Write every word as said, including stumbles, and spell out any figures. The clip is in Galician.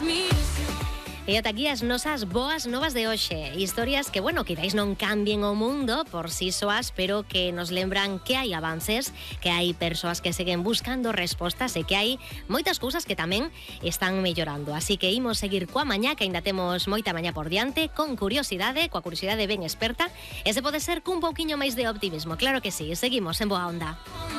E ata aquí as nosas boas novas de hoxe. Historias que, bueno, quizáis non cambien o mundo por si soas, pero que nos lembran que hai avances, que hai persoas que seguen buscando respostas e que hai moitas cousas que tamén están mellorando. Así que imos seguir coa mañá, que aínda temos moita mañá por diante, con curiosidade, coa curiosidade ben experta, e se pode ser cun pouquiño máis de optimismo. Claro que sí, seguimos en Boa Onda.